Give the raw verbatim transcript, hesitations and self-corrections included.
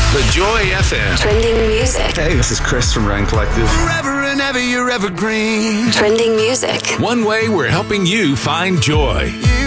The Joy F M. Trending music. Hey, this is Chris from Ryan Collective. Forever and ever, you're evergreen. Trending music. One way we're helping you find joy. Yeah.